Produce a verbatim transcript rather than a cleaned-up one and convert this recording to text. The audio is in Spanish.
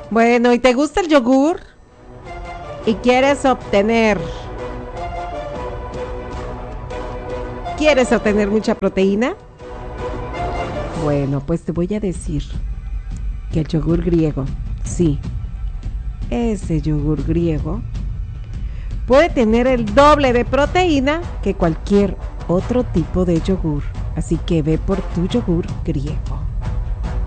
Bueno, ¿y te gusta el yogur? ¿Y quieres obtener, quieres obtener mucha proteína? Bueno, pues te voy a decir que el yogur griego, sí, ese yogur griego puede tener el doble de proteína que cualquier otro tipo de yogur. Así que ve por tu yogur griego.